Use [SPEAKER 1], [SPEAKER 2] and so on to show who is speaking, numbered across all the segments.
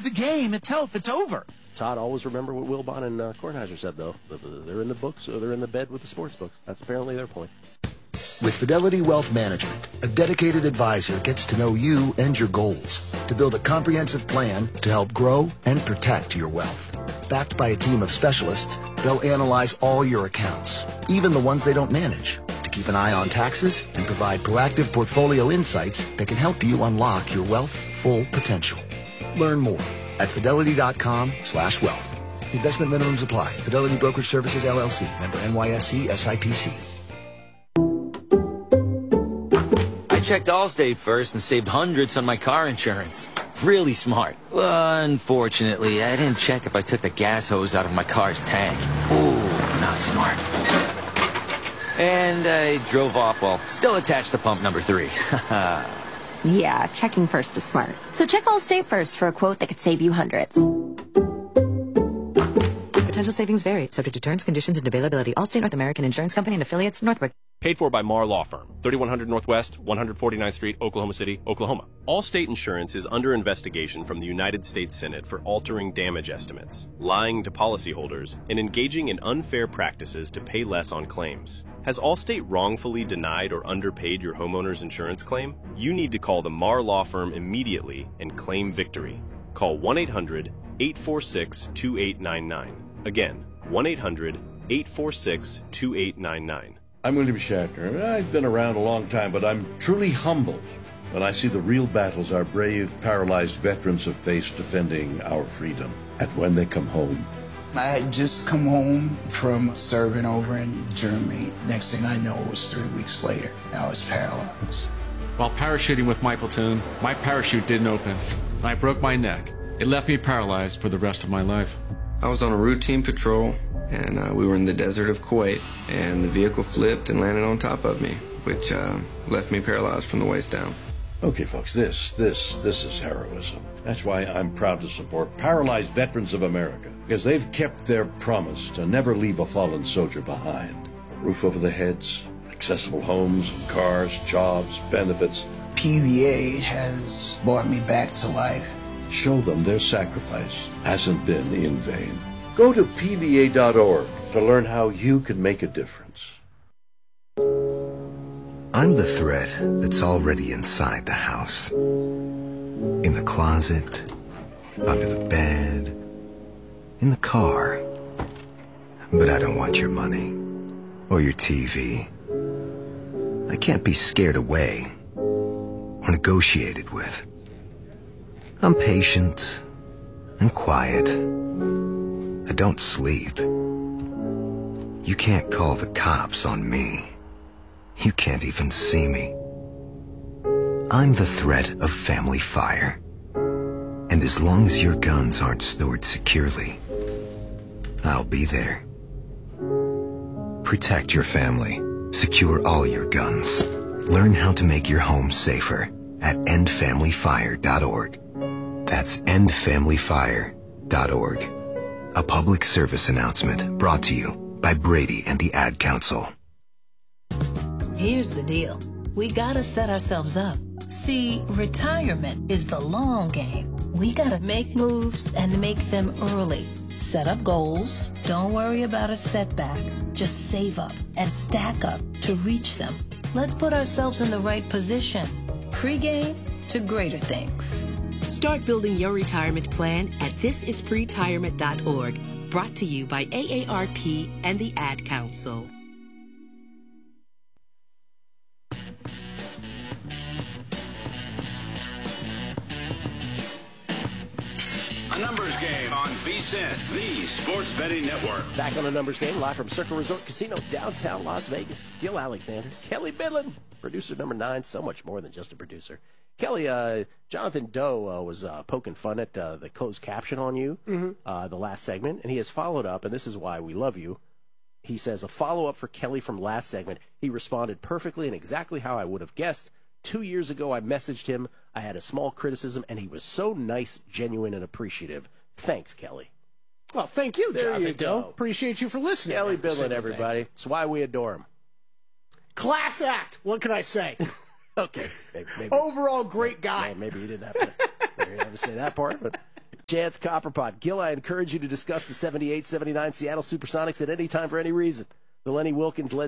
[SPEAKER 1] the game itself. It's over.
[SPEAKER 2] Todd, always remember what Wilbon and Kornheiser said, though. They're in the books, or they're in the bed with the sports books. That's apparently their point.
[SPEAKER 3] With Fidelity Wealth Management, a dedicated advisor gets to know you and your goals to build a comprehensive plan to help grow and protect your wealth. Backed by a team of specialists, they'll analyze all your accounts, even the ones they don't manage, to keep an eye on taxes and provide proactive portfolio insights that can help you unlock your wealth's full potential. Learn more at fidelity.com/wealth. Investment minimums apply. Fidelity Brokerage Services, LLC. Member NYSE, SIPC.
[SPEAKER 4] I checked Allstate first and saved hundreds on my car insurance. Really smart. Unfortunately, I didn't check if I took the gas hose out of my car's tank. Ooh, not smart. And I drove off while still attached to pump number 3.
[SPEAKER 5] Yeah, checking first is smart. So check Allstate first for a quote that could save you hundreds.
[SPEAKER 6] Potential savings vary, subject to terms, conditions, and availability. Allstate North American Insurance Company and affiliates, Northbrook.
[SPEAKER 7] Paid for by Marr Law Firm, 3100 Northwest, 149th Street, Oklahoma City, Oklahoma. Allstate Insurance is under investigation from the United States Senate for altering damage estimates, lying to policyholders, and engaging in unfair practices to pay less on claims. Has Allstate wrongfully denied or underpaid your homeowner's insurance claim? You need to call the Marr Law Firm immediately and claim victory. Call 1-800-846-2899. Again, 1-800-846-2899.
[SPEAKER 8] I'm William Shatner. I've been around a long time, but I'm truly humbled when I see the real battles our brave, paralyzed veterans have faced defending our freedom. And when they come home.
[SPEAKER 9] I had just come home from serving over in Germany. Next thing I know, it was 3 weeks later. I was paralyzed.
[SPEAKER 10] While parachuting with my platoon, my parachute didn't open, and I broke my neck. It left me paralyzed for the rest of my life.
[SPEAKER 11] I was on a routine patrol, and we were in the desert of Kuwait, and the vehicle flipped and landed on top of me, which left me paralyzed from the waist down.
[SPEAKER 8] Okay, folks, this is heroism. That's why I'm proud to support Paralyzed Veterans of America, because they've kept their promise to never leave a fallen soldier behind. A roof over their heads, accessible homes and cars, jobs, benefits.
[SPEAKER 9] PVA has brought me back to life.
[SPEAKER 8] Show them their sacrifice hasn't been in vain. Go to PVA.org to learn how you can make a difference.
[SPEAKER 12] I'm the threat that's already inside the house. In the closet, under the bed, in the car. But I don't want your money or your TV. I can't be scared away or negotiated with. I'm patient and quiet. I don't sleep. You can't call the cops on me. You can't even see me. I'm the threat of family fire. And as long as your guns aren't stored securely, I'll be there. Protect your family. Secure all your guns. Learn how to make your home safer at endfamilyfire.org. That's endfamilyfire.org. A public service announcement brought to you by Brady and the Ad Council.
[SPEAKER 13] Here's the deal. We gotta set ourselves up. See, retirement is the long game. We gotta make moves and make them early. Set up goals. Don't worry about a setback. Just save up and stack up to reach them. Let's put ourselves in the right position. Pre-game to greater things.
[SPEAKER 14] Start building your retirement plan at thisispretirement.org. Brought to you by AARP and the Ad Council.
[SPEAKER 15] A numbers game on VSiN, the Sports Betting Network.
[SPEAKER 2] Back on a numbers game, live from Circle Resort Casino, downtown Las Vegas. Gil Alexander, Kelly Bidlin, producer number 9, so much more than just a producer. Kelly, Jonathan Doe was poking fun at the closed caption on you, the last segment, and he has followed up, and this is why we love you. He says, a follow-up for Kelly from last segment. He responded perfectly and exactly how I would have guessed. 2 years ago, I messaged him. I had a small criticism, and he was so nice, genuine, and appreciative. Thanks, Kelly.
[SPEAKER 16] Well, thank you,
[SPEAKER 2] There
[SPEAKER 16] Jonathan
[SPEAKER 2] you
[SPEAKER 16] Doe.
[SPEAKER 2] go.
[SPEAKER 16] Appreciate you for listening.
[SPEAKER 2] Kelly
[SPEAKER 16] every
[SPEAKER 2] Bidlin,
[SPEAKER 16] single
[SPEAKER 2] everybody.
[SPEAKER 16] day.
[SPEAKER 2] It's why we adore him.
[SPEAKER 16] Class act. What can I say?
[SPEAKER 2] Okay. Maybe,
[SPEAKER 16] Overall, great guy.
[SPEAKER 2] maybe you didn't have to say that part, but Chance Copperpot. Gil, I encourage you to discuss the 78-79 Seattle Supersonics at any time for any reason. The Lenny Wilkins-led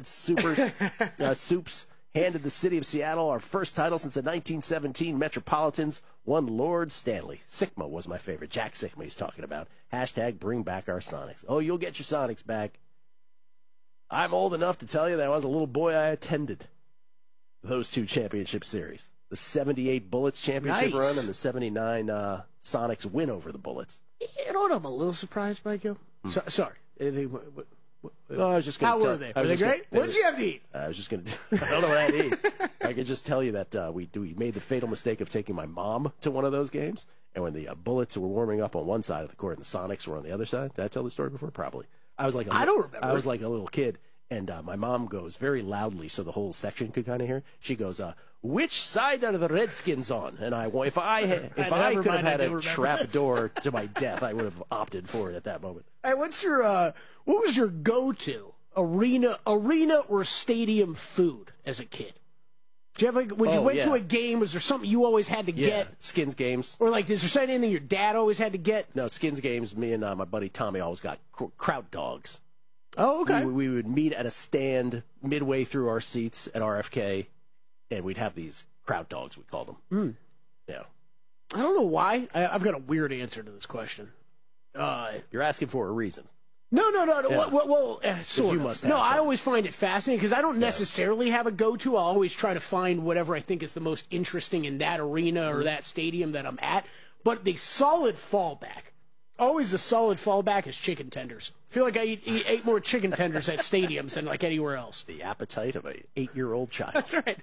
[SPEAKER 2] Soups handed the city of Seattle our first title since the 1917 Metropolitans, won Lord Stanley. Sikma was my favorite. Jack Sikma he's talking about. Hashtag bring back our Sonics. Oh, you'll get your Sonics back. I'm old enough to tell you that I was a little boy I attended those two championship series. The 78 Bullets championship run and the 79 Sonics win over the Bullets.
[SPEAKER 16] You know what I'm a little surprised by, Gil? Sorry.
[SPEAKER 2] No, I was just gonna
[SPEAKER 16] How were they? Were they great? What did you have to eat?
[SPEAKER 2] I was just going to... I don't know what I had to eat. I could just tell you that we made the fatal mistake of taking my mom to one of those games, and when the Bullets were warming up on one side of the court and the Sonics were on the other side. Did I tell the story before? Probably. I don't remember. I was like a little kid, and my mom goes very loudly so the whole section could kind of hear. She goes, which side are the Redskins on? And if I could have had a trap door to my death, I would have opted for it at that moment.
[SPEAKER 16] Hey, what was your go-to arena or stadium food as a kid? Do you have when you went to a game, was there something you always had to get?
[SPEAKER 2] Skins games.
[SPEAKER 16] Or is there anything your dad always had to get?
[SPEAKER 2] No, Skins games. Me and my buddy Tommy always got kraut dogs.
[SPEAKER 16] Oh, okay.
[SPEAKER 2] We would meet at a stand midway through our seats at RFK, and we'd have these kraut dogs, we call them. Yeah.
[SPEAKER 16] I don't know why. I've got a weird answer to this question.
[SPEAKER 2] You're asking for a reason.
[SPEAKER 16] No.
[SPEAKER 2] Yeah.
[SPEAKER 16] Well, sort
[SPEAKER 2] you
[SPEAKER 16] of.
[SPEAKER 2] must have
[SPEAKER 16] No, I
[SPEAKER 2] something.
[SPEAKER 16] always find it fascinating because I don't necessarily have a go-to. I'll always try to find whatever I think is the most interesting in that arena or that stadium that I'm at. But the solid fallback, always the solid fallback is chicken tenders. I feel like I ate more chicken tenders at stadiums than anywhere else.
[SPEAKER 2] The appetite of an 8-year-old child.
[SPEAKER 16] That's right.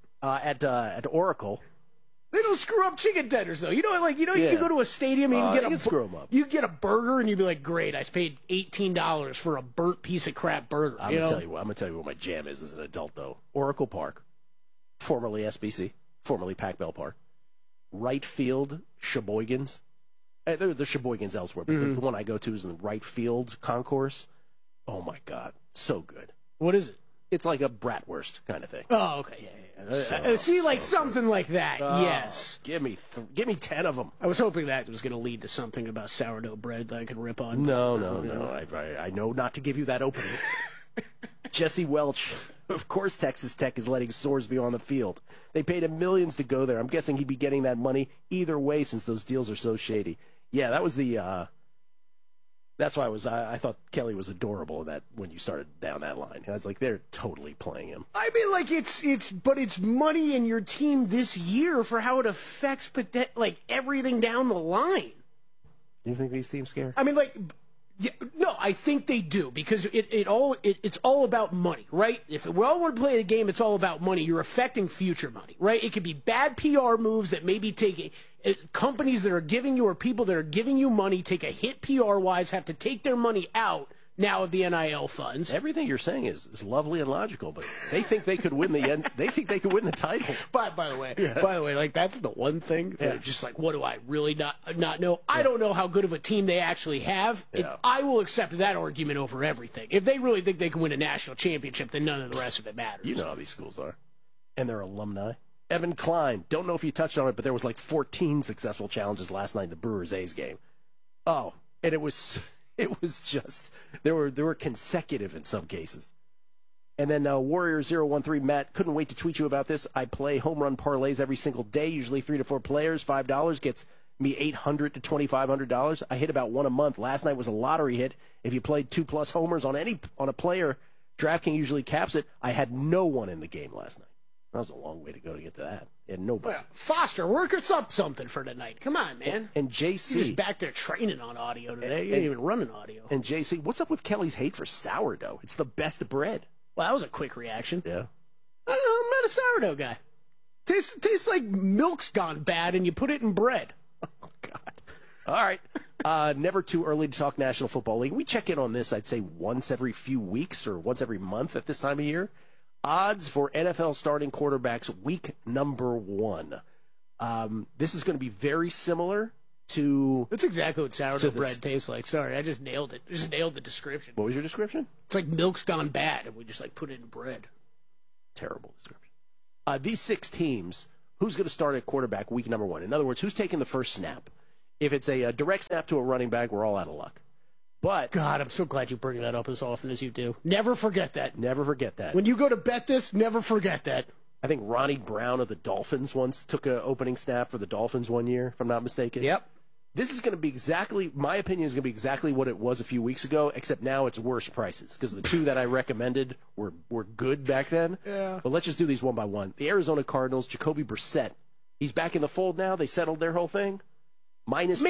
[SPEAKER 2] At Oracle.
[SPEAKER 16] They don't screw up chicken tenders, though. You can go to a stadium and you can
[SPEAKER 2] screw them up.
[SPEAKER 16] You get a burger and you'd be like, great, I paid $18 for a burnt piece of crap burger.
[SPEAKER 2] I'm gonna tell you what my jam is as an adult, though. Oracle Park, formerly SBC, formerly Pac Bell Park, right field Sheboygans. There are Sheboygans elsewhere, but the one I go to is in the right field concourse. Oh my God, so good.
[SPEAKER 16] What is it?
[SPEAKER 2] It's like a bratwurst kind of thing.
[SPEAKER 16] Oh, okay. Yeah. Something like that. Yes.
[SPEAKER 2] Give me 10 of them.
[SPEAKER 16] I was hoping that was going to lead to something about sourdough bread that I could rip on.
[SPEAKER 2] No. I know not to give you that opening. Jesse Welch. Of course Texas Tech is letting Soares be on the field. They paid him millions to go there. I'm guessing he'd be getting that money either way since those deals are so shady. Yeah, that was the... That's why I thought Kelly was adorable in that when you started down that line. I was like, they're totally playing him.
[SPEAKER 16] I mean, it's money in your team this year for how it affects everything down the line.
[SPEAKER 2] Do you think these teams care?
[SPEAKER 16] I mean, no, I think they do because it's all about money, right? If we all want to play the game, it's all about money. You're affecting future money, right? It could be bad PR moves that maybe companies that are giving you or people that are giving you money take a hit PR-wise, have to take their money out now of the NIL funds.
[SPEAKER 2] Everything you're saying is lovely and logical, but they think they could win the end. They think they could win the title.
[SPEAKER 16] By the way, that's the one thing. Just what do I really not know? I don't know how good of a team they actually have. I will accept that argument over everything. If they really think they can win a national championship, then none of the rest of it matters.
[SPEAKER 2] You know how these schools are, and their alumni. Evan Klein, don't know if you touched on it, but there was 14 successful challenges last night in the Brewers-A's game. Oh, and it was just, there were consecutive in some cases. And then Warrior013, Matt, couldn't wait to tweet you about this. I play home run parlays every single day, usually 3 to 4 players. $5 gets me $800 to $2,500. I hit about one a month. Last night was a lottery hit. If you played 2+ homers on a player, DraftKings usually caps it. I had no one in the game last night. That was a long way to go to get to that. And nobody.
[SPEAKER 16] Well, Foster, work us up something for tonight. Come on, man.
[SPEAKER 2] And JC.
[SPEAKER 16] You're just back there training on audio today. You ain't even running audio.
[SPEAKER 2] And JC, what's up with Kelly's hate for sourdough? It's the best bread.
[SPEAKER 16] Well, that was a quick reaction.
[SPEAKER 2] Yeah.
[SPEAKER 16] I don't know. I'm not a sourdough guy. Tastes like milk's gone bad and you put it in bread.
[SPEAKER 2] Oh, God. All right. Never too early to talk National Football League. We check in on this, I'd say, once every few weeks or once every month at this time of year. Odds for NFL starting quarterbacks week number 1. This is going to be very similar to...
[SPEAKER 16] That's exactly what sourdough bread tastes like. Sorry, I just nailed it. I just nailed the description.
[SPEAKER 2] What was your description?
[SPEAKER 16] It's like milk's gone bad, and we just put it in bread.
[SPEAKER 2] Terrible description. These 6 teams, who's going to start at quarterback week number 1? In other words, who's taking the first snap? If it's a direct snap to a running back, we're all out of luck. But
[SPEAKER 16] God, I'm so glad you bring that up as often as you do. Never forget that.
[SPEAKER 2] Never forget that.
[SPEAKER 16] When you go to bet this, never forget that.
[SPEAKER 2] I think Ronnie Brown of the Dolphins once took an opening snap for the Dolphins one year, if I'm not mistaken.
[SPEAKER 16] Yep.
[SPEAKER 2] This is going to be exactly, my opinion is going to be exactly what it was a few weeks ago, except now it's worse prices, because the two that I recommended were good back then.
[SPEAKER 16] Yeah.
[SPEAKER 2] But let's just do these one by one. The Arizona Cardinals, Jacoby Brissett. He's back in the fold now. They settled their whole thing. minus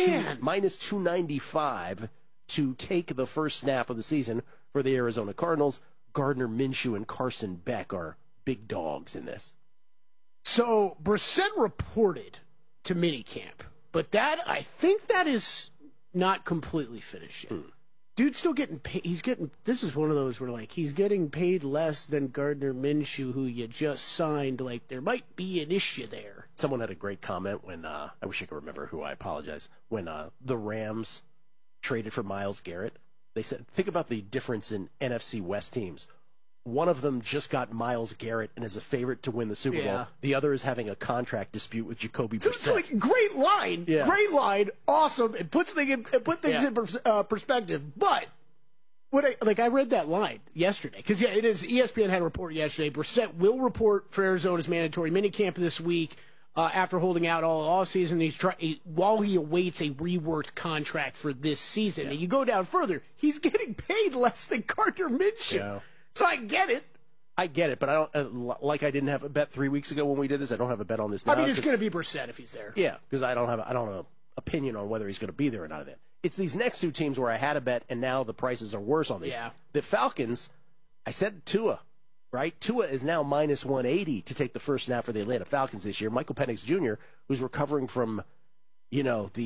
[SPEAKER 2] 295 to take the first snap of the season for the Arizona Cardinals. Gardner Minshew and Carson Beck are big dogs in this.
[SPEAKER 16] So Brissett reported to minicamp, but I think that is not completely finished yet. Dude's still getting paid. This is one of those where, like, he's getting paid less than Gardner Minshew, who you just signed. Like, there might be an issue there.
[SPEAKER 2] Someone had a great comment when, I wish I could remember who, I apologize, when the Rams traded for Myles Garrett. They said, think about the difference in NFC West teams. One of them just got Myles Garrett and is a favorite to win the Super Bowl. The other is having a contract dispute with Jacoby Brissett.
[SPEAKER 16] It's like, great line. Yeah. Great line. Awesome. It puts things in perspective. But I read that line yesterday. Because, it is. ESPN had a report yesterday. Brissett will report for Arizona's mandatory minicamp this week after holding out all season. While he awaits a reworked contract for this season. Yeah. And you go down further, he's getting paid less than Gardner Minshew. Yeah. So I get it, but I don't like I didn't have a bet 3 weeks ago when we did this. I don't have a bet on this now.
[SPEAKER 2] I mean,
[SPEAKER 16] it's going to be Brissett if he's there.
[SPEAKER 2] Yeah, because I don't have an opinion on whether he's going to be there or not. It's these next two teams where I had a bet, and now the prices are worse on these.
[SPEAKER 16] Yeah.
[SPEAKER 2] The Falcons, I said Tua, right? Tua is now minus 180 to take the first snap for the Atlanta Falcons this year. Michael Penix Jr., who's recovering from, the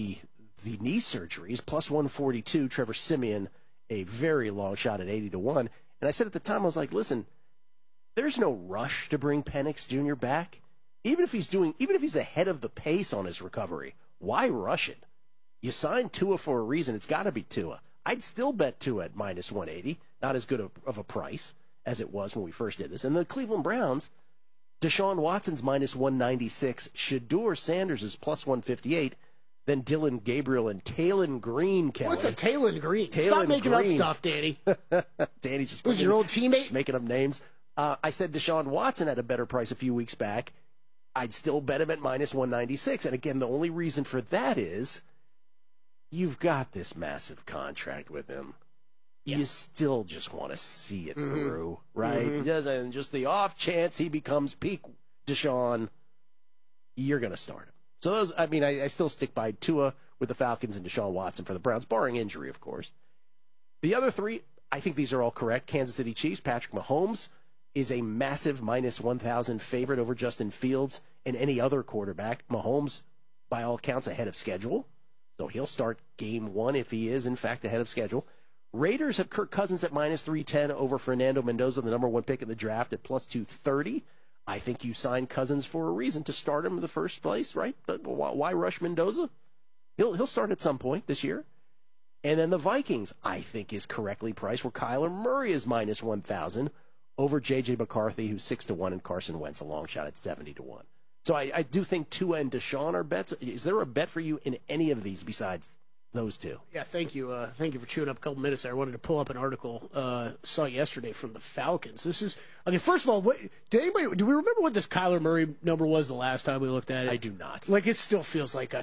[SPEAKER 2] knee surgeries, plus 142. Trevor Siemian, a very long shot at 80-1. And I said at the time, I was like, listen, there's no rush to bring Penix Jr. back. Even if he's ahead of the pace on his recovery, why rush it? You signed Tua for a reason. It's got to be Tua. I'd still bet Tua at minus 180. Not as good of a price as it was when we first did this. And the Cleveland Browns, Deshaun Watson's minus 196. Shedeur Sanders is plus 158. Then Dylan Gabriel and Taylon Green, Kelly.
[SPEAKER 16] What's a Taylon Green? Stop making up stuff, Danny.
[SPEAKER 2] Danny's just
[SPEAKER 16] who's your old teammate?
[SPEAKER 2] Just making up names. I said Deshaun Watson at a better price a few weeks back. I'd still bet him at minus 196. And again, the only reason for that is you've got this massive contract with him. Yeah. You still just want to see it through, right? And just the off chance he becomes peak Deshaun, you're going to start him. So those, I still stick by Tua with the Falcons and Deshaun Watson for the Browns, barring injury, of course. The other three, I think these are all correct. Kansas City Chiefs, Patrick Mahomes is a massive minus 1,000 favorite over Justin Fields and any other quarterback. Mahomes, by all accounts, ahead of schedule. So he'll start game one if he is, in fact, ahead of schedule. Raiders have Kirk Cousins at minus 310 over Fernando Mendoza, the number one pick in the draft, at plus 230. I think you signed Cousins for a reason, to start him in the first place, right? But why rush Mendoza? He'll start at some point this year. And then the Vikings, I think, is correctly priced, where Kyler Murray is minus 1,000 over J.J. McCarthy, who's 6-1, and Carson Wentz, a long shot at 70-1. So I do think Tua and Deshaun are bets. Is there a bet for you in any of these besides those two?
[SPEAKER 16] Yeah, thank you. Thank you for chewing up a couple minutes there. I wanted to pull up an article saw yesterday from the Falcons. This is, first of all, do we remember what this Kyler Murray number was the last time we looked at it?
[SPEAKER 2] I do not.
[SPEAKER 16] Like, it still feels like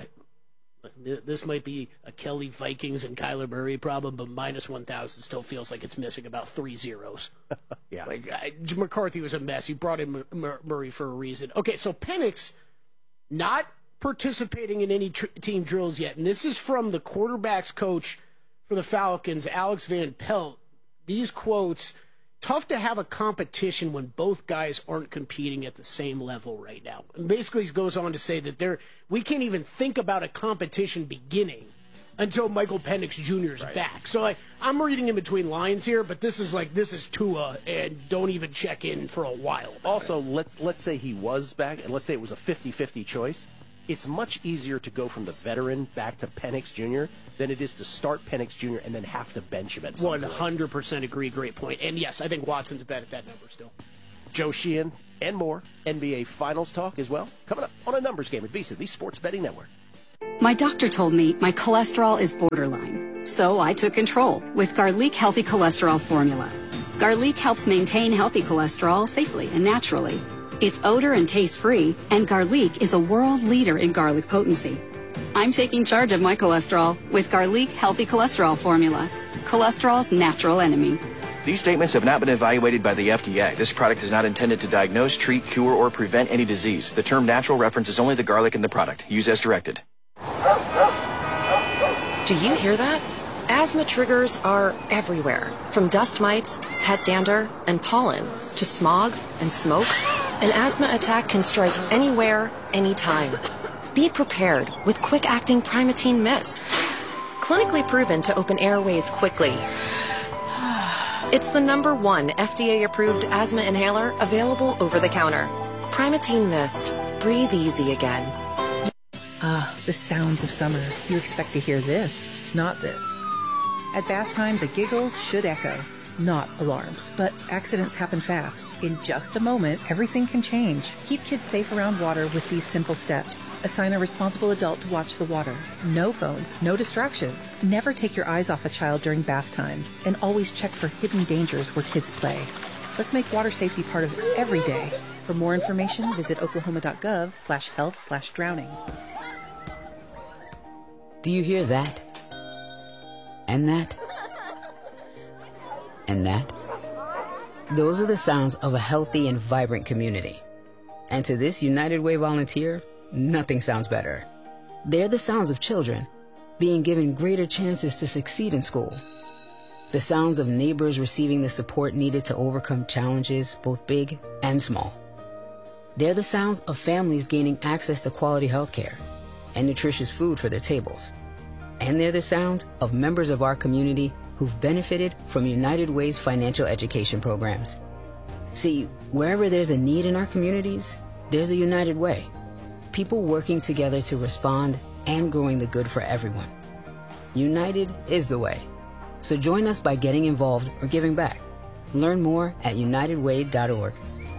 [SPEAKER 16] this might be a Kelly Vikings and Kyler Murray problem, but minus 1,000 still feels like it's missing about 3 zeros.
[SPEAKER 2] Yeah.
[SPEAKER 16] McCarthy was a mess. He brought in Murray for a reason. Okay, so Penix not participating in any team drills yet, and this is from the quarterback's coach for the Falcons, Alex Van Pelt. These quotes: tough to have a competition when both guys aren't competing at the same level right now. And basically he goes on to say that we can't even think about a competition beginning until Michael Penix Jr. is back. So I'm reading in between lines here, but this is Tua, and don't even check in for a while.
[SPEAKER 2] Also, let's say he was back, and let's say it was a 50-50 choice. It's much easier to go from the veteran back to Penix Jr. than it is to start Penix Jr. and then have to bench him at some point.
[SPEAKER 16] 100% agree. Great point. And yes, I think Watson's bet at that number still.
[SPEAKER 2] Joe Sheehan and more NBA Finals talk as well. Coming up on a numbers game at VSiN, the Sports Betting Network.
[SPEAKER 17] My doctor told me my cholesterol is borderline, so I took control with Garlic Healthy Cholesterol Formula. Garlic helps maintain healthy cholesterol safely and naturally. It's odor and taste-free, and Garlic is a world leader in garlic potency. I'm taking charge of my cholesterol with Garlic Healthy Cholesterol Formula, cholesterol's natural enemy.
[SPEAKER 18] These statements have not been evaluated by the FDA. This product is not intended to diagnose, treat, cure, or prevent any disease. The term natural references only the garlic in the product. Use as directed.
[SPEAKER 19] Do you hear that? Asthma triggers are everywhere, from dust mites, pet dander, and pollen, to smog and smoke. An asthma attack can strike anywhere, anytime. Be prepared with quick-acting Primatene Mist. Clinically proven to open airways quickly. It's the #1 FDA-approved asthma inhaler available over the counter. Primatene Mist. Breathe easy again.
[SPEAKER 20] Ah, the sounds of summer. You expect to hear this, not this. At bath time, the giggles should echo. Not alarms, but accidents happen fast. In just a moment, everything can change. Keep kids safe around water with these simple steps. Assign a responsible adult to watch the water. No phones, no distractions. Never take your eyes off a child during bath time. And always check for hidden dangers where kids play. Let's make water safety part of every day. For more information, visit oklahoma.gov/health/drowning.
[SPEAKER 21] Do you hear that? And that? And that? Those are the sounds of a healthy and vibrant community. And to this United Way volunteer, nothing sounds better. They're the sounds of children being given greater chances to succeed in school. The sounds of neighbors receiving the support needed to overcome challenges, both big and small. They're the sounds of families gaining access to quality health care and nutritious food for their tables. And they're the sounds of members of our community who've benefited from United Way's financial education programs. See, wherever there's a need in our communities, there's a United Way. People working together to respond and growing the good for everyone. United is the way. So join us by getting involved or giving back. Learn more at unitedway.org.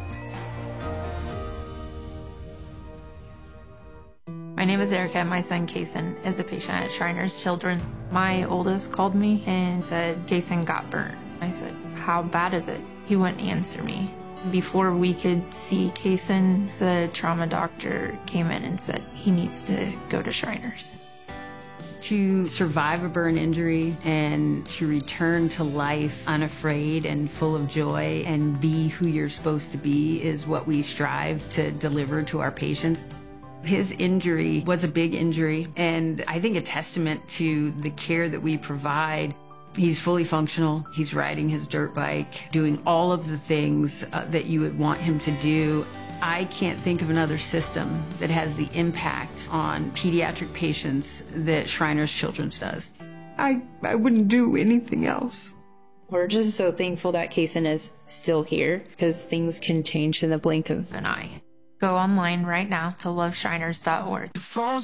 [SPEAKER 22] My name is Erica. My son, Kason, is a patient at Shriners Children. My oldest called me and said, Kason got burnt. I said, how bad is it? He wouldn't answer me. Before we could see Kason, the trauma doctor came in and said he needs to go to Shriners.
[SPEAKER 23] To survive a burn injury and to return to life unafraid and full of joy and be who you're supposed to be is what we strive to deliver to our patients. His injury was a big injury, and I think a testament to the care that we provide. He's fully functional. He's riding his dirt bike, doing all of the things that you would want him to do. I can't think of another system that has the impact on pediatric patients that Shriners Children's does. I wouldn't do anything else.
[SPEAKER 22] We're just so thankful that Kason is still here, because things can change in the blink of an eye. Go online right now to loveshriners.org.